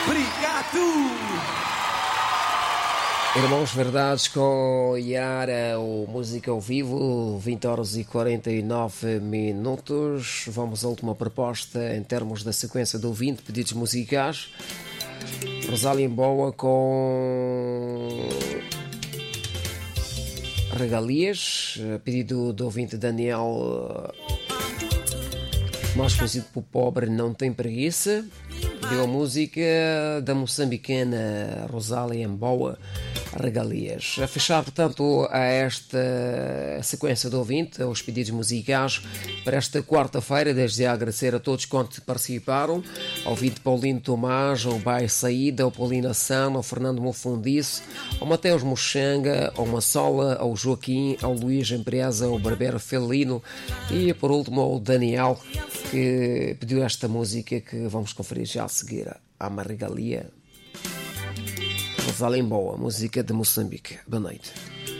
Obrigado! Irmãos Verdades com Yara, o Música ao Vivo, 20 horas e 49 minutos. Vamos à última proposta em termos da sequência de ouvinte, pedidos musicais. Rosália Boa com Regalias, pedido do ouvinte Daniel, mais conhecido por Pobre Não Tem Preguiça. Deu a música da moçambicana Rosália Boa, Regalias. A fechar, portanto, a esta sequência de ouvinte, aos pedidos musicais para esta quarta-feira, desde já agradecer a todos quantos participaram, ao ouvinte Paulino Tomás, ao Bai Saída, ao Paulino Assano, ao Fernando Mofundice, ao Mateus Moxanga, ao Massola, ao Joaquim, ao Luís Empresa, ao Barbero Felino e, por último, ao Daniel, que pediu esta música que vamos conferir já a seguir, a Regalia. Rosália Boa, música de Moçambique. Boa noite.